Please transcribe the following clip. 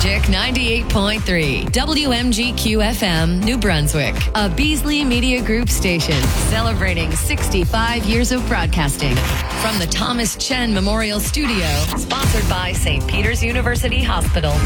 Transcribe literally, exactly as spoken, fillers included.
Magic ninety-eight point three, W M G Q F M, New Brunswick, a Beasley Media Group station celebrating sixty-five years of broadcasting. From the Thomas Chen Memorial Studio, sponsored by Saint Peter's University Hospital.